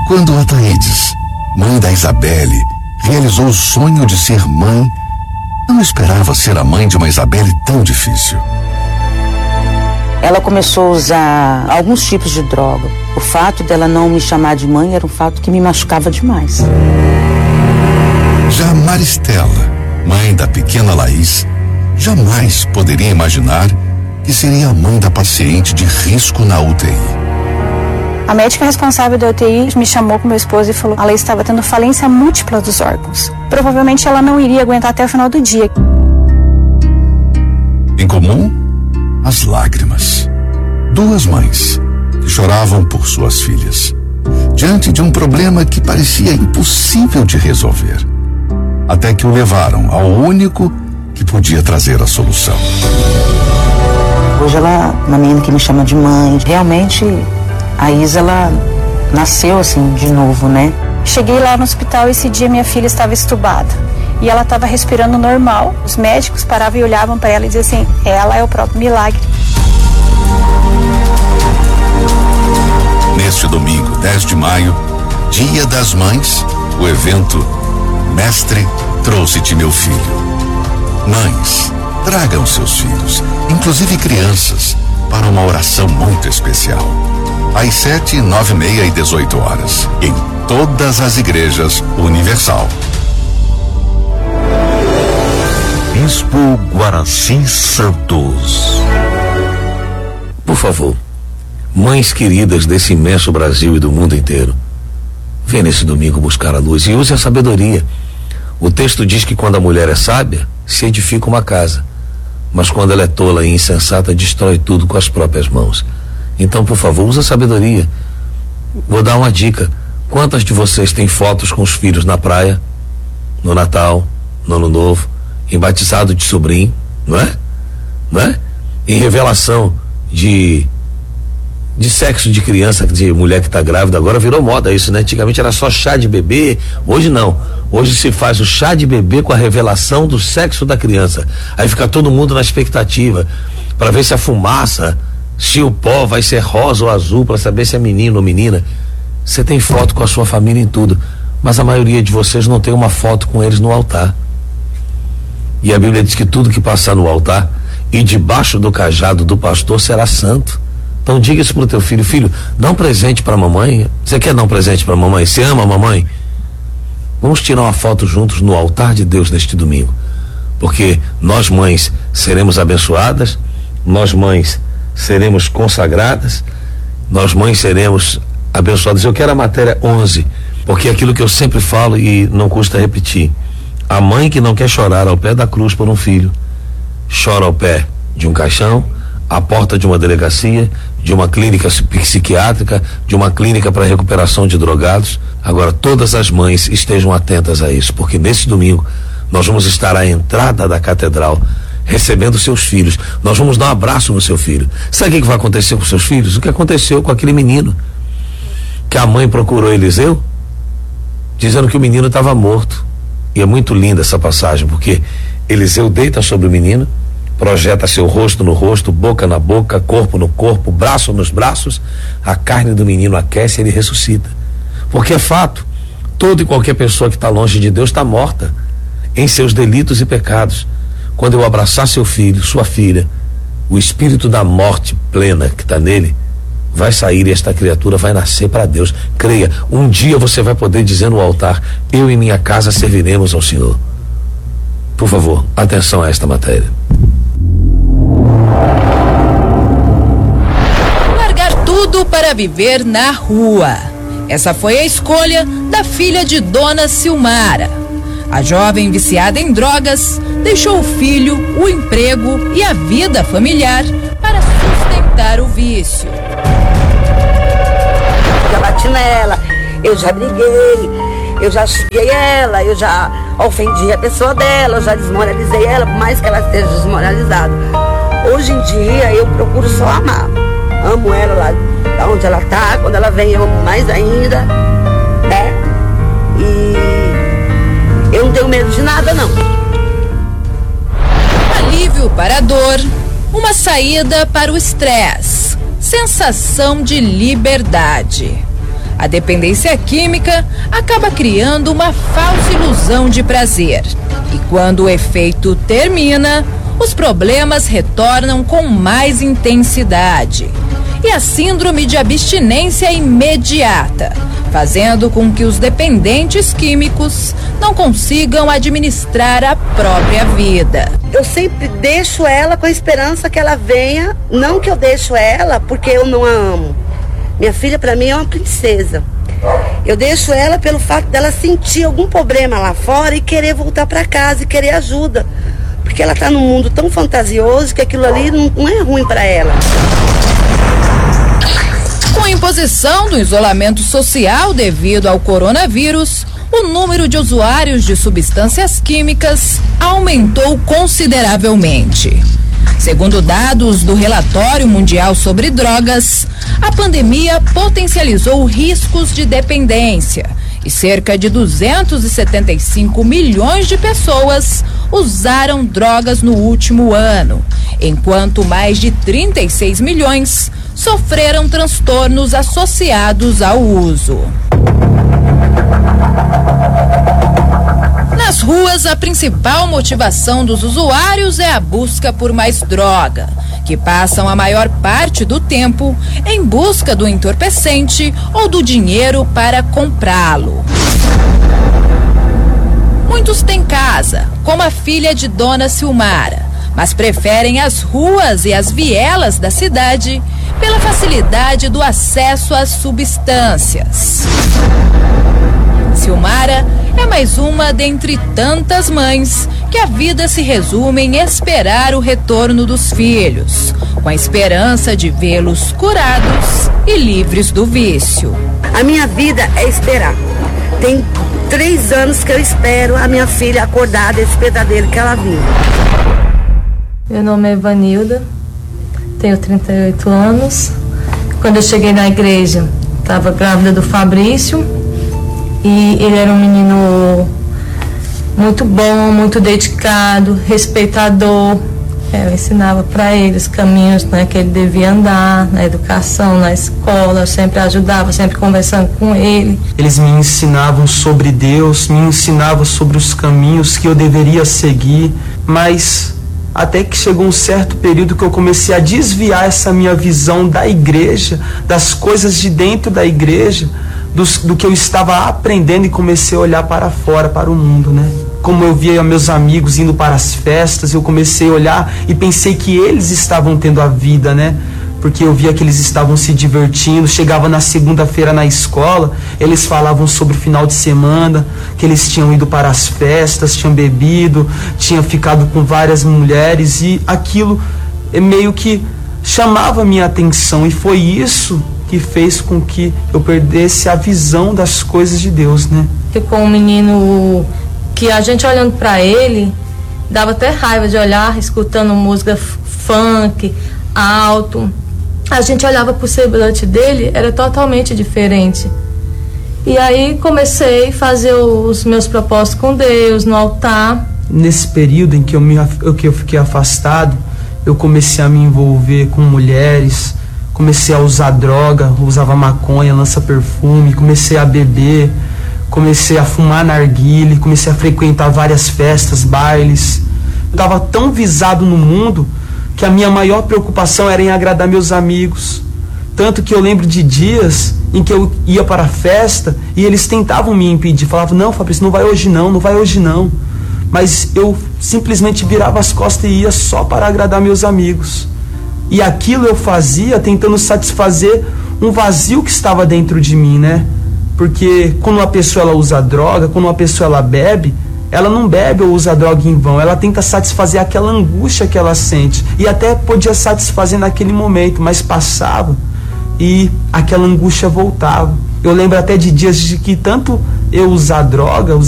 Quando a Thaídes, mãe da Isabelle, realizou o sonho de ser mãe, não esperava ser a mãe de uma Isabelle tão difícil. Ela começou a usar alguns tipos de droga. O fato dela não me chamar de mãe era um fato que me machucava demais. Já Maristela, mãe da pequena Laís, jamais poderia imaginar que seria a mãe da paciente de risco na UTI. A médica responsável da UTI me chamou com meu esposo e falou: a Laís estava tendo falência múltipla dos órgãos. Provavelmente ela não iria aguentar até o final do dia. Em comum, as lágrimas. Duas mães que choravam por suas filhas, diante de um problema que parecia impossível de resolver. Até que o levaram ao único que podia trazer a solução. Hoje ela é uma menina que me chama de mãe. Realmente, a Isa, ela nasceu assim, de novo, né? Cheguei lá no hospital e esse dia minha filha estava estubada. E ela estava respirando normal. Os médicos paravam e olhavam para ela e diziam assim: ela é o próprio milagre. Neste domingo, 10 de maio, Dia das Mães, o evento Mestre, trouxe-te meu filho. Mães, tragam seus filhos, inclusive crianças, para uma oração muito especial. Às 7, 9h30 e 18 horas, em todas as igrejas Universal. Bispo Guaraci Santos. Por favor, mães queridas desse imenso Brasil e do mundo inteiro, venha nesse domingo buscar a luz e use a sabedoria. O texto diz que quando a mulher é sábia, se edifica uma casa, mas quando ela é tola e insensata, destrói tudo com as próprias mãos. Então, por favor, use a sabedoria. Vou dar uma dica: quantas de vocês têm fotos com os filhos na praia, no Natal, no Ano Novo, em batizado de sobrinho, não é? Não é? Em revelação de sexo de criança, de mulher que está grávida. Agora virou moda isso, né? Antigamente era só chá de bebê, hoje não. Hoje se faz o chá de bebê com a revelação do sexo da criança. Aí fica todo mundo na expectativa para ver se a fumaça, se o pó vai ser rosa ou azul, para saber se é menino ou menina. Você tem foto com a sua família em tudo, mas a maioria de vocês não tem uma foto com eles no altar. E a Bíblia diz que tudo que passar no altar e debaixo do cajado do pastor será santo. Então diga isso pro teu filho: filho, dá um presente pra mamãe. Você quer dar um presente pra mamãe? Você ama a mamãe? Vamos tirar uma foto juntos no altar de Deus neste domingo, porque nós mães seremos abençoadas, nós mães seremos consagradas, nós mães seremos abençoadas. Eu quero a matéria 11, porque é aquilo que eu sempre falo e não custa repetir: a mãe que não quer chorar ao pé da cruz por um filho, chora ao pé de um caixão, à porta de uma delegacia, de uma clínica psiquiátrica, de uma clínica para recuperação de drogados. Agora, todas as mães estejam atentas a isso, porque nesse domingo nós vamos estar à entrada da catedral recebendo seus filhos. Nós vamos dar um abraço no seu filho. Sabe o que vai acontecer com seus filhos? O que aconteceu com aquele menino que a mãe procurou Eliseu, dizendo que o menino estava morto. E é muito linda essa passagem, porque Eliseu deita sobre o menino, projeta seu rosto no rosto, boca na boca, corpo no corpo, braço nos braços, a carne do menino aquece e ele ressuscita. Porque é fato, toda e qualquer pessoa que está longe de Deus está morta em seus delitos e pecados. Quando eu abraçar seu filho, sua filha, o espírito da morte plena que está nele vai sair e esta criatura vai nascer para Deus. Creia, um dia você vai poder dizer no altar: eu e minha casa serviremos ao Senhor. Por favor, atenção a esta matéria. Largar tudo para viver na rua. Essa foi a escolha da filha de Dona Silmara. A jovem viciada em drogas deixou o filho, o emprego e a vida familiar para sustentar o vício. Já bati nela, eu já briguei, eu já xinguei ela, eu já ofendi a pessoa dela, eu já desmoralizei ela, por mais que ela esteja desmoralizada. Hoje em dia eu procuro só amar. Amo ela lá da onde ela tá, quando ela vem eu amo mais ainda, né? E eu não tenho medo de nada, não. Alívio para a dor, uma saída para o estresse, sensação de liberdade. A dependência química acaba criando uma falsa ilusão de prazer. E quando o efeito termina, os problemas retornam com mais intensidade. E a síndrome de abstinência imediata, fazendo com que os dependentes químicos não consigam administrar a própria vida. Eu sempre deixo ela com a esperança que ela venha, não que eu deixo ela porque eu não a amo. Minha filha para mim é uma princesa. Eu deixo ela pelo fato dela sentir algum problema lá fora e querer voltar para casa e querer ajuda. Porque ela está num mundo tão fantasioso que aquilo ali não é ruim para ela. Com a imposição do isolamento social devido ao coronavírus, o número de usuários de substâncias químicas aumentou consideravelmente. Segundo dados do Relatório Mundial sobre Drogas, a pandemia potencializou riscos de dependência e cerca de 275 milhões de pessoas usaram drogas no último ano, enquanto mais de 36 milhões sofreram transtornos associados ao uso. Nas ruas, a principal motivação dos usuários é a busca por mais droga, que passam a maior parte do tempo em busca do entorpecente ou do dinheiro para comprá-lo. Muitos têm casa, como a filha de Dona Silmara, mas preferem as ruas e as vielas da cidade pela facilidade do acesso às substâncias. Silmara é mais uma dentre tantas mães que a vida se resume em esperar o retorno dos filhos, com a esperança de vê-los curados e livres do vício. A minha vida é esperar. Tem 3 anos que eu espero a minha filha acordar desse pesadelo que ela vive. Meu nome é Vanilda, tenho 38 anos. Quando eu cheguei na igreja, estava grávida do Fabrício. E ele era um menino muito bom, muito dedicado, respeitador. Eu ensinava para ele os caminhos, né, que ele devia andar, na educação, na escola. Eu sempre ajudava, sempre conversando com ele. Eles me ensinavam sobre Deus, me ensinavam sobre os caminhos que eu deveria seguir, mas até que chegou um certo período que eu comecei a desviar essa minha visão da igreja, das coisas de dentro da igreja, do que eu estava aprendendo, e comecei a olhar para fora, para o mundo, né? Como eu via meus amigos indo para as festas, eu comecei a olhar e pensei que eles estavam tendo a vida, né? Porque eu via que eles estavam se divertindo. Chegava na segunda-feira na escola, eles falavam sobre o final de semana, que eles tinham ido para as festas, tinham bebido, tinham ficado com várias mulheres, e aquilo meio que chamava minha atenção, e foi isso que fez com que eu perdesse a visão das coisas de Deus, né? Ficou um menino que a gente olhando para ele, dava até raiva de olhar, escutando música funk, alto. A gente olhava pro semblante dele, era totalmente diferente. E aí comecei a fazer os meus propósitos com Deus, no altar. Nesse período em que eu fiquei afastado, eu comecei a me envolver com mulheres, comecei a usar droga, usava maconha, lança-perfume, comecei a beber, comecei a fumar narguilé, comecei a frequentar várias festas, bailes. Eu estava tão visado no mundo que a minha maior preocupação era em agradar meus amigos. Tanto que eu lembro de dias em que eu ia para a festa e eles tentavam me impedir, falavam: não, Fabrício, não vai hoje não, não vai hoje não. Mas eu simplesmente virava as costas e ia só para agradar meus amigos. E aquilo eu fazia tentando satisfazer um vazio que estava dentro de mim, né? Porque quando uma pessoa ela usa droga, quando uma pessoa ela bebe, ela não bebe ou usa droga em vão, ela tenta satisfazer aquela angústia que ela sente. E até podia satisfazer naquele momento, mas passava e aquela angústia voltava. Eu lembro até de dias de que tanto eu usar droga,